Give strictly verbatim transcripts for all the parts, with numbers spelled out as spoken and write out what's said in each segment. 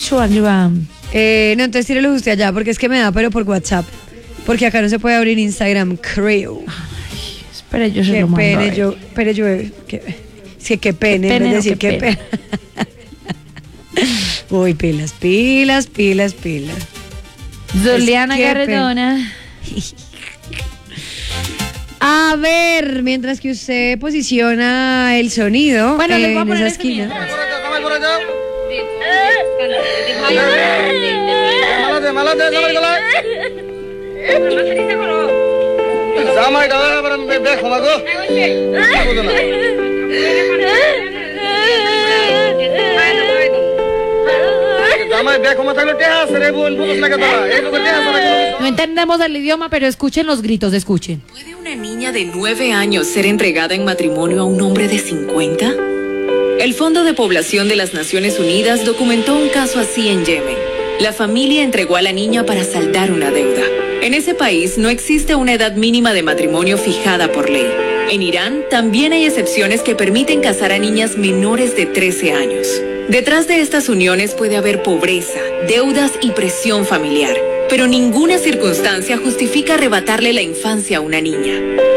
Instagram. Eh, no, entonces tírelo usted allá, porque es que me da, pero por WhatsApp. Porque acá no se puede abrir Instagram, creo. Ay, espera, yo se Qué lo mando. pene, yo, pero yo, que, es que qué pene, Qué en pene, vez de no, decir qué qué pena. Uy, pilas, pilas, pilas, pilas. Zuliana Es que Cardona. A ver, mientras que usted posiciona el sonido Bueno, eh, les voy a en poner esa este esquina. No entendemos el idioma, pero escuchen los gritos, escuchen. ¿Puede una niña de nueve años ser entregada en matrimonio a un hombre de cincuenta? El Fondo de Población de las Naciones Unidas documentó un caso así en Yemen. La familia entregó a la niña para saldar una deuda. En ese país no existe una edad mínima de matrimonio fijada por ley. En Irán también hay excepciones que permiten casar a niñas menores de trece años. Detrás de estas uniones puede haber pobreza, deudas y presión familiar, pero ninguna circunstancia justifica arrebatarle la infancia a una niña.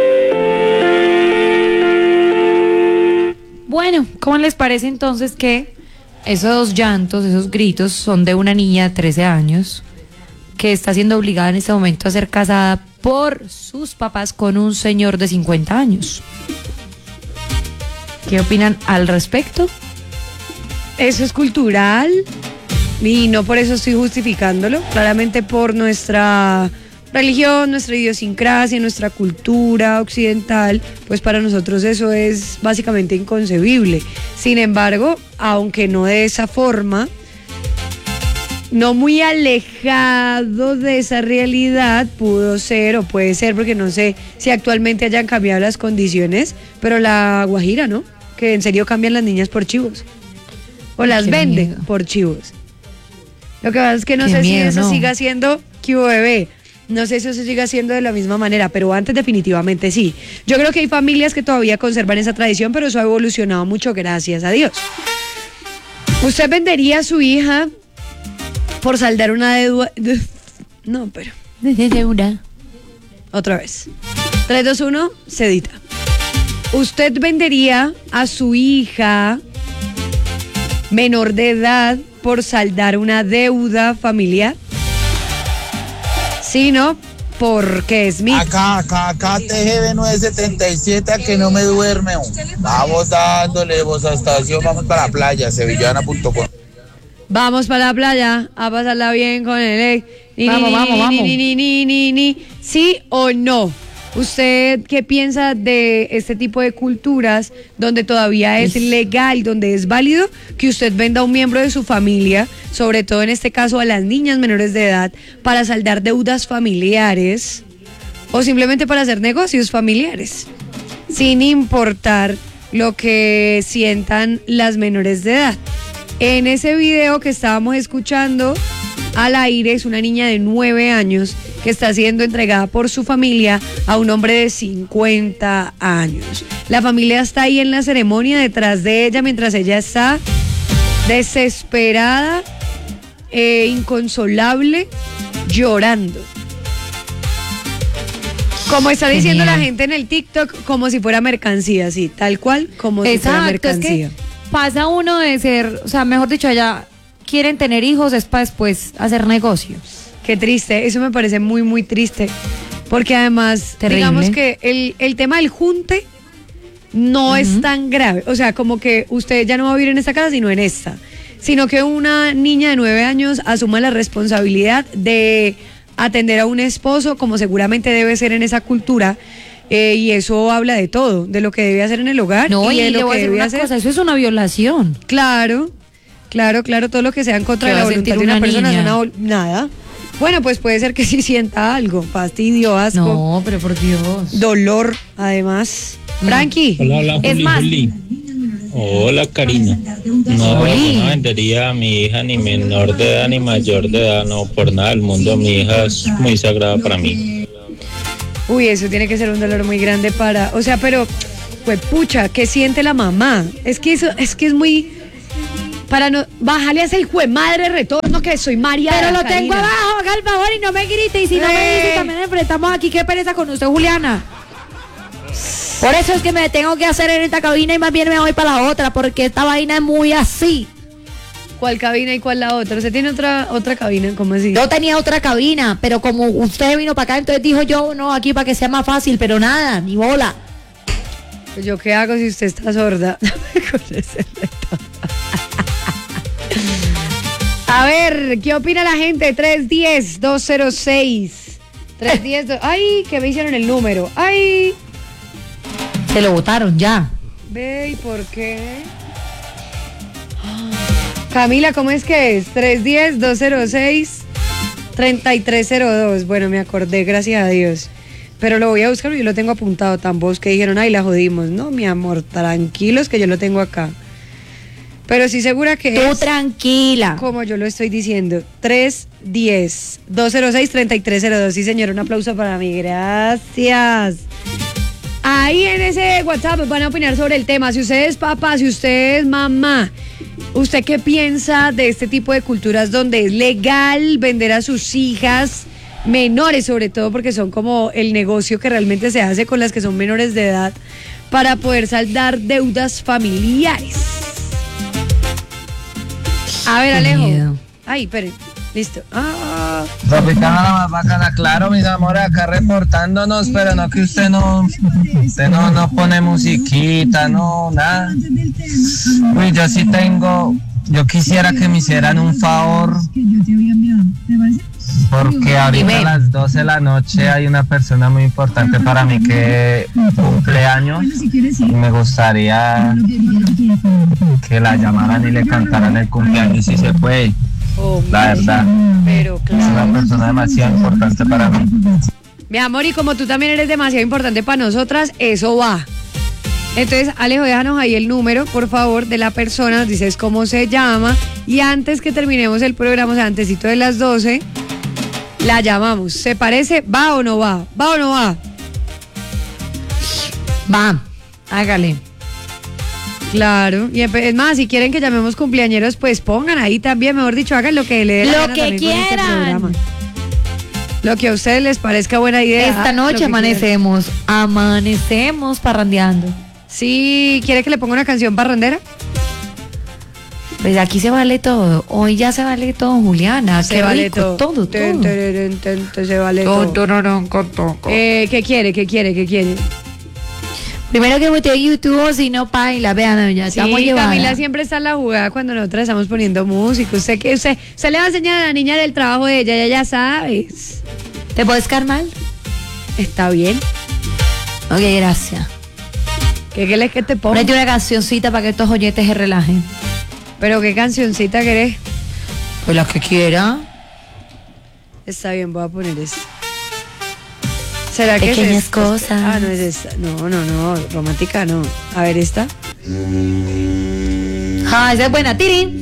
Bueno, ¿cómo les parece entonces que esos llantos, esos gritos son de una niña de trece años que está siendo obligada en este momento a ser casada por sus papás con un señor de cincuenta años? ¿Qué opinan al respecto? Eso es cultural y no por eso estoy justificándolo, claramente por nuestra religión, nuestra idiosincrasia, nuestra cultura occidental, pues para nosotros eso es básicamente inconcebible. Sin embargo, aunque no de esa forma, no muy alejado de esa realidad pudo ser o puede ser, porque no sé si actualmente hayan cambiado las condiciones, pero la Guajira, ¿no? Que en serio cambian las niñas por chivos. O las Qué venden miedo. por chivos. Lo que pasa es que no Qué sé miedo, si eso no. siga siendo que hubo bebé. No sé si eso siga siendo de la misma manera, pero antes definitivamente sí. Yo creo que hay familias que todavía conservan esa tradición, pero eso ha evolucionado mucho, gracias a Dios. ¿Usted vendería a su hija por saldar una deuda? No, pero... Deuda. Otra vez. tres, dos, uno, se edita. ¿Usted vendería a su hija menor de edad por saldar una deuda familiar? Sí, ¿no? Porque es mi... Acá, acá, acá, T G B nueve setenta y siete, a que no me duerme. Vamos dándole, vos a estación, vamos para la playa, sevillana punto com. Vamos para la playa a pasarla bien con el... Ni, Vamos, ni, vamos, ni, vamos. Ni, ni, ni, ni, ni. ¿Sí o no? ¿Usted qué piensa de este tipo de culturas donde todavía es legal, donde es válido que usted venda a un miembro de su familia, sobre todo en este caso a las niñas menores de edad, para saldar deudas familiares o simplemente para hacer negocios familiares, sin importar lo que sientan las menores de edad? En ese video que estábamos escuchando al aire es una niña de nueve años que está siendo entregada por su familia a un hombre de cincuenta años. La familia está ahí en la ceremonia detrás de ella mientras ella está desesperada e inconsolable, llorando. Como está diciendo Genial. la gente en el TikTok, como si fuera mercancía, así, tal cual, como si fuera Exacto, es mercancía. que pasa uno de ser, o sea, mejor dicho, allá quieren tener hijos, es para después hacer negocios. Qué triste, eso me parece muy, muy triste. Porque además, Terrible. digamos que el, el tema del junte no uh-huh. es tan grave. O sea, como que usted ya no va a vivir en esta casa, sino en esta. Sino que una niña de nueve años asuma la responsabilidad de atender a un esposo, como seguramente debe ser en esa cultura. Eh, y eso habla de todo, de lo que debe hacer en el hogar No, y y de le lo voy a que decir debe una hacer. cosa, eso es una violación. Claro, claro, claro, todo lo que sea en contra ¿Qué de la va a voluntad sentir de una, una persona es niña? una vol- nada. Bueno, pues puede ser que sí sienta algo, fastidio, asco, No, pero por Dios. dolor, además. Frankie, Hola, hola, Es Juli, más- Juli. Hola, Karina. No, Juli. no vendería a mi hija ni menor de edad ni mayor de edad, no, por nada del mundo. Mi hija es muy sagrada para mí. uy, eso tiene que ser un dolor muy grande para, o sea, pero, pues pucha, ¿qué siente la mamá? Es que eso, es que es muy, para no, bájale a ese hijo de madre retorno que soy María. Pero lo Karina. tengo abajo, haga el favor y no me grite. Y si no me Eh. dice, también enfrentamos aquí. ¿Qué pereza con usted, Juliana? Por eso es que me tengo que hacer en esta cabina y más bien me voy para la otra, porque esta vaina es muy así. ¿Cuál cabina y cuál la otra? ¿Usted tiene otra otra cabina? ¿Cómo así? Yo tenía otra cabina, pero como usted vino para acá, entonces dijo yo, no, aquí para que sea más fácil, pero nada, ni bola. Pues yo qué hago si usted está sorda. Con ese retorno. A ver, ¿qué opina la gente? tres diez, dos cero seis. tres diez, do- ay, que me hicieron el número. Ay, Se lo votaron ya. ve, ¿y por qué? Camila, ¿cómo es que es? tres diez, dos cero seis, tres tres cero dos. Bueno, me acordé, gracias a Dios. Pero lo voy a buscar y yo lo tengo apuntado. Tan vos que dijeron, ay, la jodimos. No, mi amor, tranquilos que yo lo tengo acá. Pero sí segura que Tú es tranquila. como yo lo estoy diciendo. tres diez, dos cero seis, tres tres cero dos. Sí, señor, un aplauso para mí. Gracias. Ahí en ese WhatsApp van a opinar sobre el tema. Si usted es papá, si usted es mamá, ¿usted qué piensa de este tipo de culturas donde es legal vender a sus hijas menores, sobre todo porque son como el negocio que realmente se hace con las que son menores de edad para poder saldar deudas familiares? A ver, Qué Alejo. miedo. Ay, espere. Listo. Ah, Tropicana la más bacana, claro, mis amores, acá reportándonos, pero no que usted no, usted no, no pone musiquita, no, nada. Uy, yo sí tengo, yo quisiera que me hicieran un favor, porque ahorita a las doce de la noche hay una persona muy importante para mí que cumple años y me gustaría que la llamaran y le cantaran el cumpleaños si se puede. oh, La verdad, pero es claro. una persona demasiado importante para mí. Mi amor, y como tú también eres demasiado importante para nosotras, eso va. Entonces, Alejo, déjanos ahí el número, por favor, de la persona, nos dices cómo se llama, y antes que terminemos el programa, o sea, antesito de las doce, la llamamos. ¿Se parece? ¿Va o no va? ¿Va o no va? Va, hágale. Claro, y empe- es más, si quieren que llamemos cumpleañeros, pues pongan ahí también, mejor dicho, hagan lo que le dé la Lo gana que también con este quieran. programa. Lo que a ustedes les parezca buena idea. Esta hagan lo noche que quieran. amanecemos, amanecemos parrandeando. Sí, ¿quiere que le ponga una canción parrandera? Pues aquí se vale todo. Hoy ya se vale todo, Juliana. Se Qué vale rico, todo. todo, Ten, todo. tereren, ten, ten, se vale Todo, todo. todo, todo, todo. Eh, ¿Qué quiere? ¿Qué quiere? ¿Qué quiere? Primero que usted YouTube, o si no, paila, vean, ya Sí, estamos llevadas. Camila siempre está en la jugada cuando nosotros estamos poniendo música. Usted que usted, usted le va a enseñar a la niña del trabajo de ella, ya ya sabes. ¿Te puedes quedar mal? Está bien. Ok, gracias. ¿Qué quieres que te ponga? Ponete una cancioncita para que estos oyentes se relajen. Pero qué cancioncita querés. Pues la que quiera. Está bien, voy a poner esta. ¿Será que Pequeñas es esta? cosas. Ah, no es esta. No, no, no. Romántica no. A ver, esta. Ah, esa es buena. Tirín.